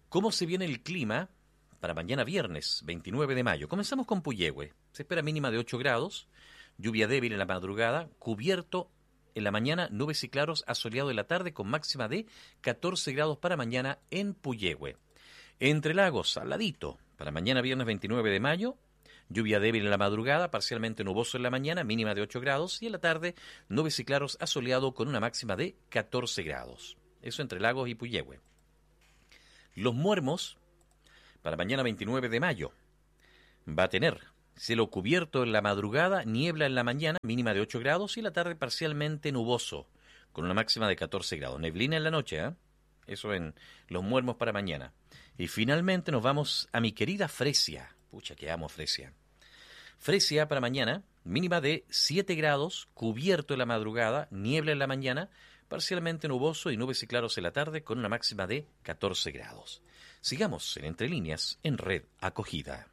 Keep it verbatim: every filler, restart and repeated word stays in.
¿Cómo se viene el clima para mañana viernes, veintinueve de mayo? Comenzamos con Puyehue. Se espera mínima de ocho grados, lluvia débil en la madrugada, cubierto en la mañana, nubes y claros, asoleado en la tarde con máxima de catorce grados para mañana en Puyehue. Entre Lagos, al ladito, para mañana viernes veintinueve de mayo, lluvia débil en la madrugada, parcialmente nuboso en la mañana, mínima de ocho grados, y en la tarde, nubes y claros, asoleado con una máxima de catorce grados. Eso entre Lagos y Puyehue. Los Muermos, para mañana veintinueve de mayo, va a tener cielo cubierto en la madrugada, niebla en la mañana, mínima de ocho grados, y la tarde parcialmente nuboso, con una máxima de catorce grados. Neblina en la noche, ¿eh? Eso en Los Muermos para mañana. Y finalmente nos vamos a mi querida Fresia. Pucha, que amo Fresia. Fresia para mañana, mínima de siete grados, cubierto en la madrugada, niebla en la mañana, parcialmente nuboso y nubes y claros en la tarde, con una máxima de catorce grados. Sigamos en Entre Líneas en Red Acogida.